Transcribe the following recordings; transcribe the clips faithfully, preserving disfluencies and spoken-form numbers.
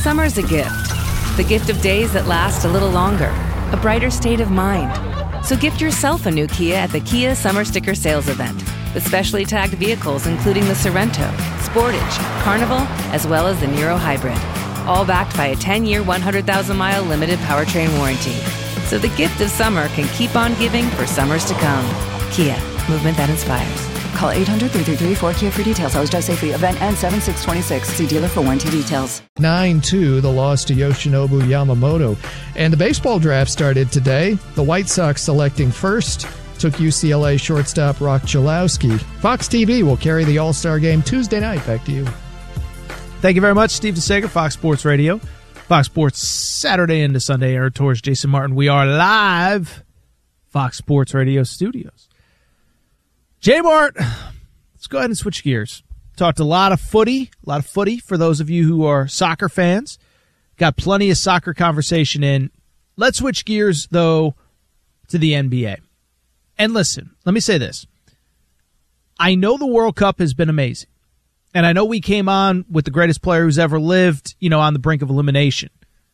Summer's a gift. The gift of days that last a little longer. A brighter state of mind. So gift yourself a new Kia at the Kia Summer Sticker Sales Event. With specially tagged vehicles including the Sorrento, Sportage, Carnival, as well as the Niro Hybrid. All backed by a ten-year, one hundred thousand mile limited powertrain warranty. So the gift of summer can keep on giving for summers to come. Kia, movement that inspires. Call eight hundred, three three three, four K I A for details. Always drive safely. Event ends seven six twenty-six. See dealer for warranty details. nine two, the loss to Yoshinobu Yamamoto. And the baseball draft started today. The White Sox selecting first took U C L A shortstop Rock Chalowski. Fox T V will carry the All-Star game Tuesday night. Back to you. Thank you very much, Steve DeSager, Fox Sports Radio. Fox Sports Saturday into Sunday. Aaron Torres, Jason Martin. We are live, Fox Sports Radio studios. J-Mart, let's go ahead and switch gears. Talked a lot of footy, a lot of footy for those of you who are soccer fans. Got plenty of soccer conversation in. Let's switch gears, though, to the N B A. And listen, let me say this. I know the World Cup has been amazing. And I know we came on with the greatest player who's ever lived, you know, on the brink of elimination.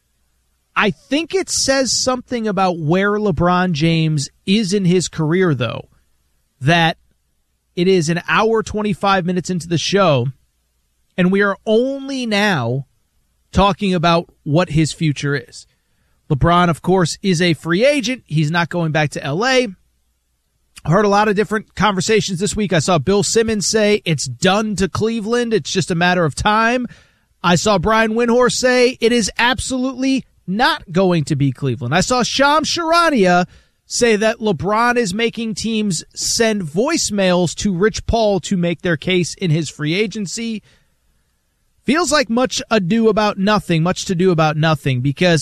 I think it says something about where LeBron James is in his career, though, that it is an hour, twenty-five minutes into the show, and we are only now talking about what his future is. LeBron, of course, is a free agent. He's not going back to L A. I heard a lot of different conversations this week. I saw Bill Simmons say it's done to Cleveland. It's just a matter of time. I saw Brian Windhorst say it is absolutely not going to be Cleveland. I saw Shams Charania say that LeBron is making teams send voicemails to Rich Paul to make their case in his free agency. Feels like much ado about nothing, much to do about nothing, because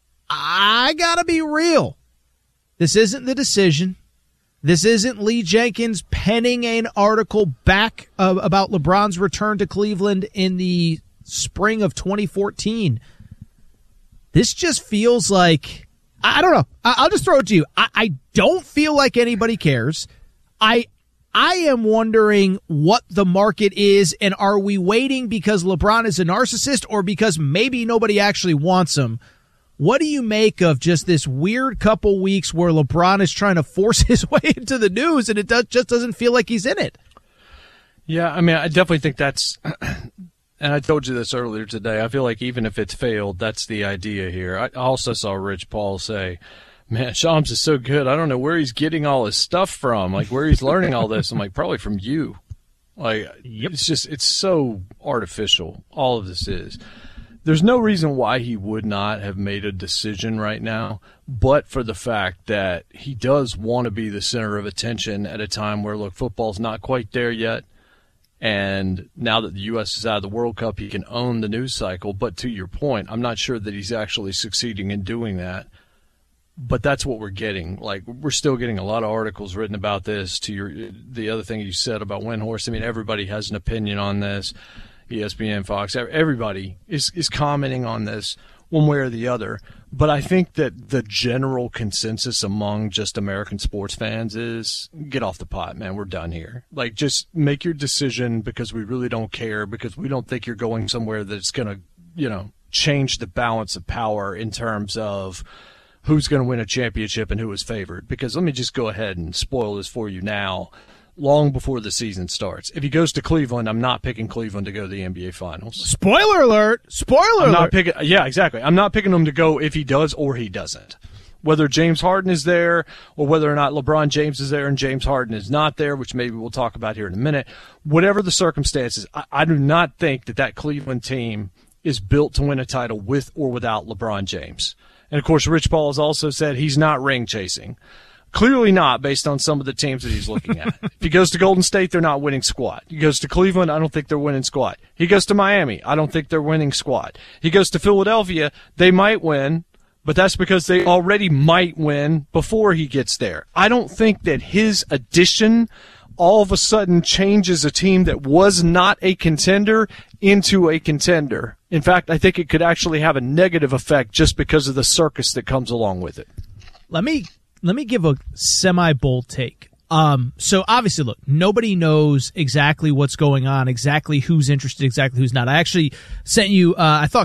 I gotta be real. This isn't the decision. This isn't Lee Jenkins penning an article back uh, about LeBron's return to Cleveland in the spring of twenty fourteen. This just feels like, I don't know. I'll just throw it to you. I, I don't feel like anybody cares. I I am wondering what the market is, and are we waiting because LeBron is a narcissist or because maybe nobody actually wants him? What do you make of just this weird couple weeks where LeBron is trying to force his way into the news and it does, just doesn't feel like he's in it? Yeah, I mean, I definitely think that's – and I told you this earlier today. I feel like even if it's failed, that's the idea here. I also saw Rich Paul say, man, Shams is so good. I don't know where he's getting all his stuff from, like where he's learning all this. I'm like, probably from you. Like, yep. It's just – it's so artificial, all of this is. There's no reason why he would not have made a decision right now, but for the fact that he does want to be the center of attention at a time where, look, football's not quite there yet. And now that the U S is out of the World Cup, he can own the news cycle. But to your point, I'm not sure that he's actually succeeding in doing that. But that's what we're getting. Like, we're still getting a lot of articles written about this. To your the other thing you said about Windhorst, I mean, everybody has an opinion on this. E S P N, Fox, everybody is, is commenting on this one way or the other. But I think that the general consensus among just American sports fans is get off the pot, man. We're done here. Like, just make your decision because we really don't care, because we don't think you're going somewhere that's going to, you know, change the balance of power in terms of who's going to win a championship and who is favored. Because let me just go ahead and spoil this for you now. Long before the season starts. If he goes to Cleveland, I'm not picking Cleveland to go to the N B A Finals. Spoiler alert! Spoiler I'm alert! Not picking, yeah, exactly. I'm not picking him to go if he does or he doesn't. Whether James Harden is there or whether or not LeBron James is there and James Harden is not there, which maybe we'll talk about here in a minute, whatever the circumstances, I, I do not think that that Cleveland team is built to win a title with or without LeBron James. And, of course, Rich Paul has also said he's not ring chasing. Clearly not, based on some of the teams that he's looking at. If he goes to Golden State, they're not winning squat. He goes to Cleveland, I don't think they're winning squat. He goes to Miami, I don't think they're winning squat. He goes to Philadelphia, they might win, but that's because they already might win before he gets there. I don't think that his addition all of a sudden changes a team that was not a contender into a contender. In fact, I think it could actually have a negative effect just because of the circus that comes along with it. Let me... Let me give a semi-bold take. Um, so obviously, look, nobody knows exactly what's going on, exactly who's interested, exactly who's not. I actually sent you, uh, I thought